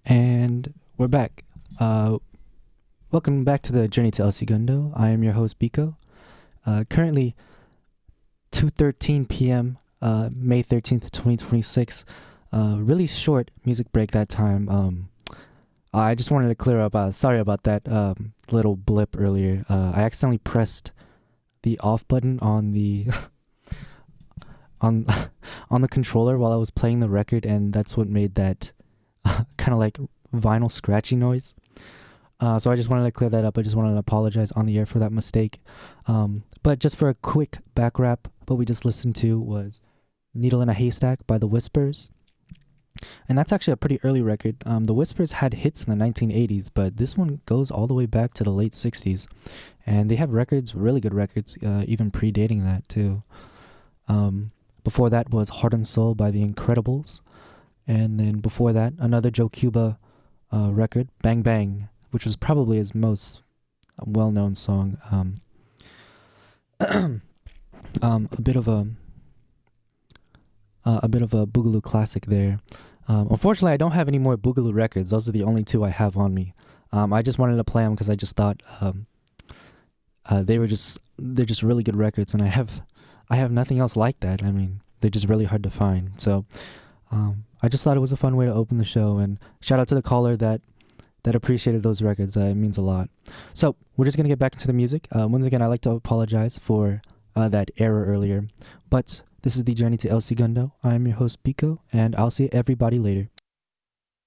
And we're back. Uh, Welcome back to the Journey to El Segundo. I am your host, Biko. Currently, 2:13 p.m., May 13th, 2026. Really short music break that time. I just wanted to clear up. Sorry about that little blip earlier. I accidentally pressed the off button on the on on the controller while I was playing the record, and that's what made that kind of like vinyl scratchy noise. So I just wanted to clear that up. I just wanted to apologize on the air for that mistake. But just for a quick back wrap, what we just listened to was Needle in a Haystack by The Whispers. And that's actually a pretty early record. The Whispers had hits in the 1980s, but this one goes all the way back to the late 60s. And they have records, really good records, even predating that too. Before that was Heart and Soul by The Incredibles. And then before that, another Joe Cuba record, Bang Bang, which was probably his most well-known song. A bit of a Boogaloo classic there. Unfortunately, I don't have any more Boogaloo records. Those are the only two I have on me. I just wanted to play them because I just thought they're just really good records, and I have nothing else like that. I mean, they're just really hard to find. So I just thought it was a fun way to open the show, and shout out to the caller that appreciated those records. It means a lot. So we're just going to get back into the music. Once again, I'd like to apologize for that error earlier. But this is the Journey to El Segundo. I'm your host, Pico, and I'll see everybody later.